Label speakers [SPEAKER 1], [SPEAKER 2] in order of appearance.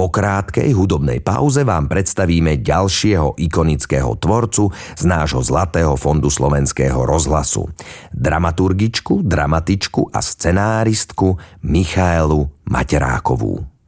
[SPEAKER 1] Po krátkej hudobnej pauze vám predstavíme ďalšieho ikonického tvorcu z nášho Zlatého fondu Slovenského rozhlasu. Dramaturgičku, dramatičku a scenáristku Michaelu Materákovú.